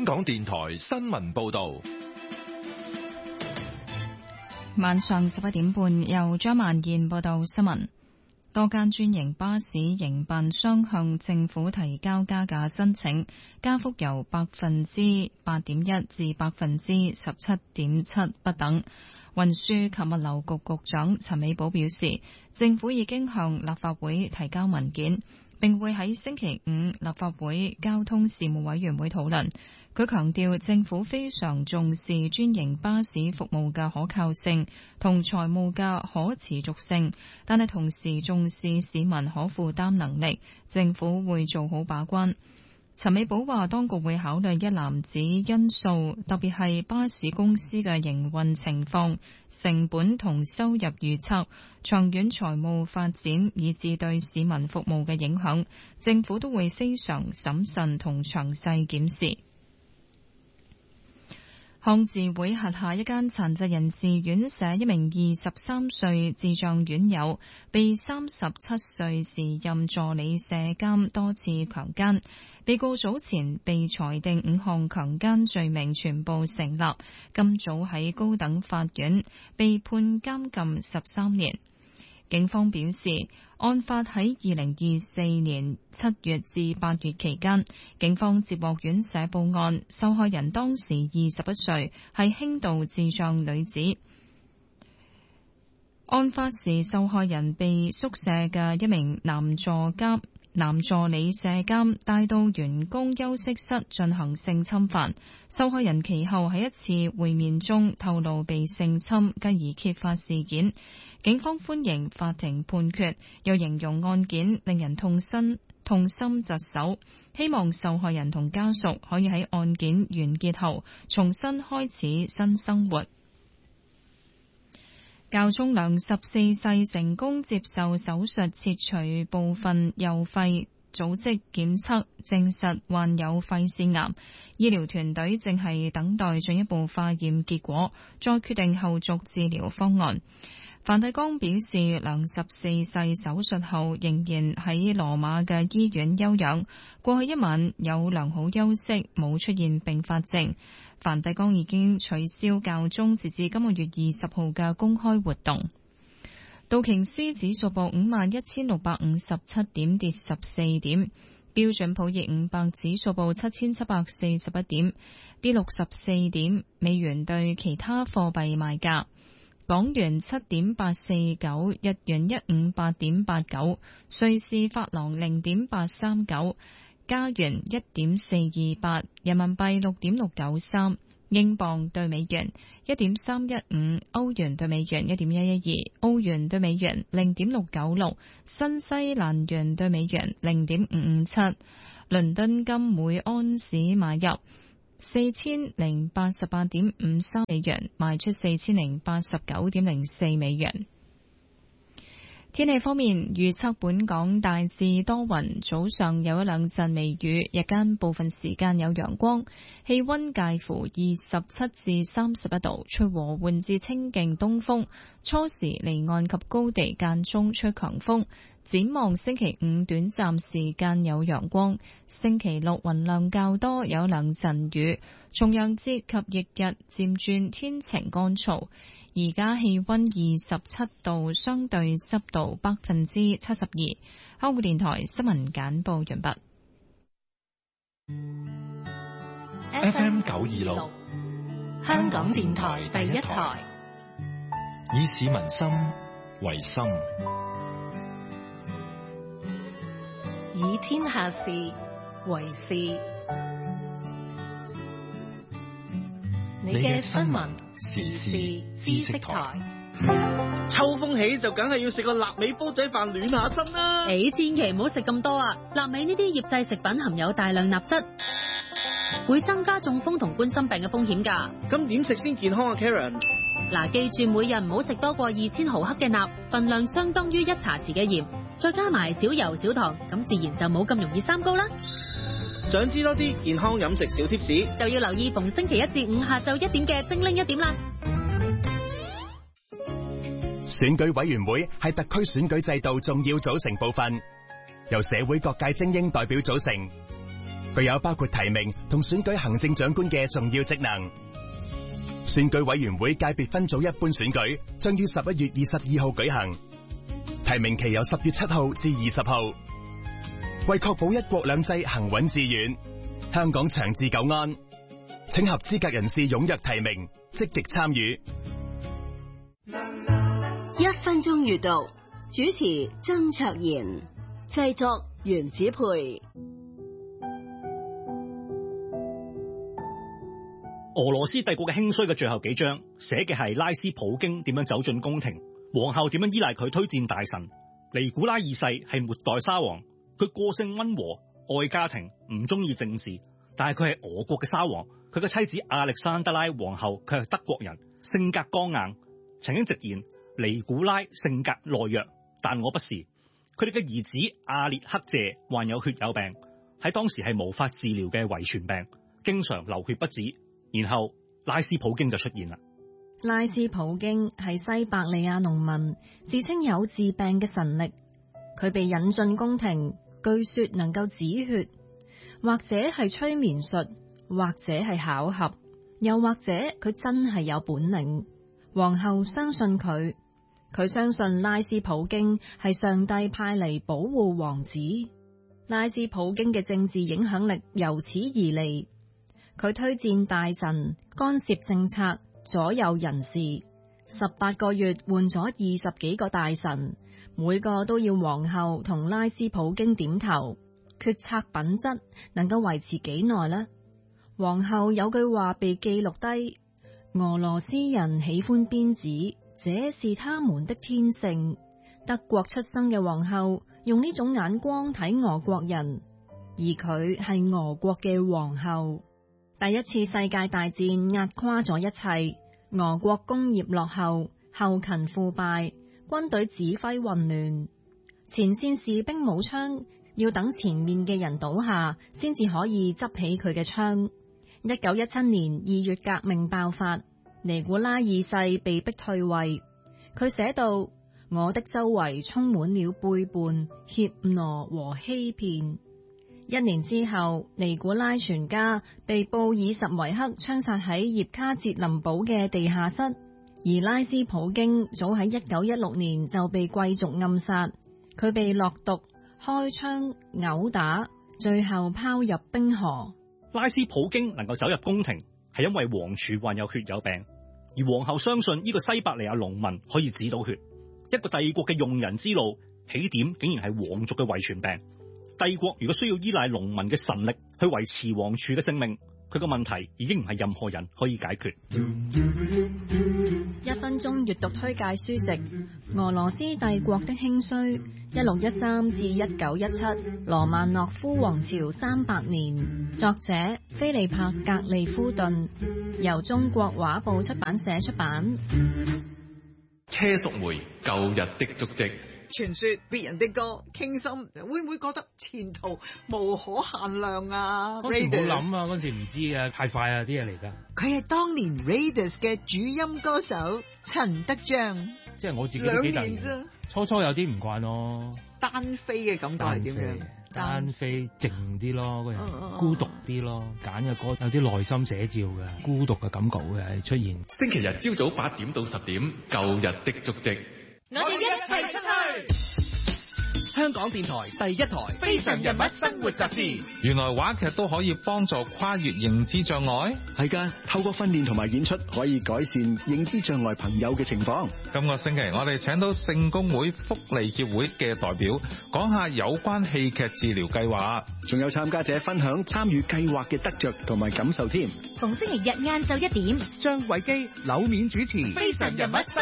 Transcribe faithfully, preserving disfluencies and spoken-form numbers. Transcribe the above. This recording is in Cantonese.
香港電台新聞報道。 晚上十一點半，由張曼燕報道新聞。多間專營巴士營辦商向政府提交加價申請，加幅由百分之八點一至百分之十七點七不等。運輸及物流局局長陳美寶表示，政府已經向立法會提交文件，並會喺星期五立法會交通事務委員會討論。佢強調，政府非常重視專營巴士服務嘅可靠性同財務嘅可持續性，但係同時重視市民可負擔能力，政府會做好把關。陳美寶話，當局會考慮一籃子因素，特別係巴士公司嘅營運情況、成本同收入預測、長遠財務發展，以至對市民服務嘅影響，政府都會非常審慎同詳細檢視。康智會轄下一間殘疾人士院舍一名二十三歲智障院友被三十七歲時任助理舍監多次強姦，被告早前被裁定五項強姦罪名全部成立，今早喺高等法院被判監禁十三年。警方表示，案發喺二零二四年七月至八月期間，警方接獲院舍報案，受害人當時二十一歲，係輕度智障女子。案發時，受害人被宿舍嘅一名男助監、男助理舍監帶到員工休息室進行性侵犯。受害人其後喺一次會面中透露被性侵，繼而揭發事件。警方歡迎法庭判決，又形容案件令人痛心痛心疾首，希望受害人同家屬可以喺案件完結後重新開始新生活。教宗良十四世成功接受手術切除部分右肺組織檢測，證實患有肺腺癌。醫療團隊正係等待進一步化驗結果，再決定後續治療方案。梵蒂岡表示，良十四世手術後仍然喺羅馬嘅醫院休養，過去一晚有良好休息，冇出現併發症。梵蒂岡已經取消教宗截至今個月二十號嘅公開活動。道瓊斯指數報五萬一千六百五十七點，跌十四點。標準普爾五百指數報七千七百四十一點，跌六十四點。美元對其他貨幣賣價。港元七點八四九，日元一五八點八九，瑞士法郎零點八三九，加元一點四二八，人民幣六點六九三，英鎊對美元一點三一五，歐元對美元一點一一二，澳元對美元零點六九六，新西蘭元對美元零點五五七。倫敦金每安士買入四千零八十八點五三美元，賣出四千零八十九點零四美元。天氣方面，預測本港大致多雲，早上有一兩陣微雨，日間部分時間有陽光，氣溫介乎二十七至三十一度，吹和緩至清勁東風，初時離岸及高地間中吹強風。展望星期五短暫時間有陽光，星期六雲量較多，有兩陣雨。重陽節及翌日漸轉天晴乾燥。而家氣溫二十七度，相對濕度百分之七十二。香港電台新聞簡報完畢。 F M 九二六， 香港電台第一台， 以市民心為心， 以天下事為事。你嘅新聞時事知識台。 秋風起就梗係要食個臘味煲仔飯暖下身啦。 你千祈唔好食咁多啊！臘味呢啲醃製食品含有大量鈉質，會增加中風同冠心病嘅風險㗎。 咁點食先健康啊 Karen？ 嗱，記住每日唔好食多過二千毫克嘅鈉，份量相當於一茶匙嘅鹽，再加埋少油少糖，咁自然就冇咁容易三高啦。 想知多啲健康飲食小貼士， 就要留意逢星期一至五下晝一點嘅精靈一點啦。 選舉委員會係特區選舉制度重要組成部分，由社會各界精英代表組成。 具有包括提名同選舉行政長官嘅重要職能。選舉委員會界別分組一般選舉將於十一月二十二號舉行，提名期由十月七號至二十號。為確保一國兩制行穩致遠，香港長治久安，請合資格人士踴躍提名，積極參與。 一分鐘閱讀，主持曾卓賢，製作袁子培。 俄羅斯帝國嘅興衰嘅最後幾章，寫嘅係拉斯普京點樣走進宮廷，皇后點樣依賴佢推薦大臣。尼古拉二世係末代沙皇，佢個性溫和，愛家庭，唔中意政治，但係佢係俄國嘅沙皇。佢嘅妻子亞歷山德拉皇后佢係德國人，性格剛硬，曾經直言尼古拉性格懦弱，但我不是。佢哋嘅兒子阿列克謝患有血友病，喺當時係無法治療嘅遺傳病，經常流血不止。然後拉斯普京就出現啦。 拉斯普京係西伯利亞農民，自稱有治病嘅神力。佢被引進宮廷，據說能夠止血，或者係催眠術，或者係巧合，又或者佢真係有本領。皇后相信佢，佢相信拉斯普京係上帝派嚟保護王子。拉斯普京嘅政治影響力由此而嚟。佢推薦大臣，干涉政策，左右人事。十八個月換咗二十幾個大臣，每個都要皇后同拉斯普京點頭。決策品質能夠維持幾耐呢？皇后有句話被記錄低：俄羅斯人喜歡鞭子，這是他們的天性。德國出生嘅皇后用呢種眼光睇俄國人，而佢係俄國嘅皇后。第一次世界大戰壓垮咗一切，俄國工業落後，後勤腐敗，軍隊指揮混亂，前線士兵冇槍，要等前面嘅人倒下先至可以執起佢嘅槍。一九一七年二月革命爆發，尼古拉二世被迫退位。佢寫道：我的周圍充滿了背叛、怯懦和欺騙。一年之後，尼古拉全家被布爾什維克槍殺喺葉卡捷琳堡嘅地下室，而拉斯普京早喺一九一六年就被貴族暗殺，佢被落毒、開槍、毆打，最後拋入冰河。 拉斯普京能夠走入宮廷，係因為王儲患有血友病，而皇后相信呢個西伯利亞農民可以止到血。一個帝國嘅用人之路，起點竟然係皇族嘅遺傳病。帝國如果需要依賴農民嘅神力去維持王儲嘅性命，佢個問題已經唔係任何人可以解決。 一分鐘閱讀推介書籍：俄羅斯帝國的興衰，一六一三至一九一七，羅曼諾夫王朝三百年。作者菲利帕格利夫頓，由中國畫報出版社出版。 車淑梅，舊日的足跡。 傳說別人的歌傾心，會唔會覺得前途無可限量啊？ 嗰時冇諗啊，嗰時唔知啊，太快啊啲嘢嚟㗎。 佢係當年 Raiders 嘅主音歌手陳德章。 即係我自己都幾突然，初初有啲唔慣咯。 單飛嘅感覺係點樣？ 單飛靜啲咯，個人孤獨啲咯，揀嘅歌有啲內心寫照嘅，孤獨嘅感覺會係出現。 星期日朝早八點到十點，舊日的足跡。 我哋一齊出去！ 香港電台第一台《非常人物生活雜誌》。 原來話劇都可以幫助跨越認知障礙？ 係㗎，透過訓練同埋演出可以改善認知障礙朋友嘅情況。 今個星期我哋請到聖公會福利協會嘅代表，講下有關戲劇治療計劃， 仲有參加者分享參與計劃嘅得着同埋感受添。 逢星期日晏晝一點， 張偉基、柳冕主持《非常人物生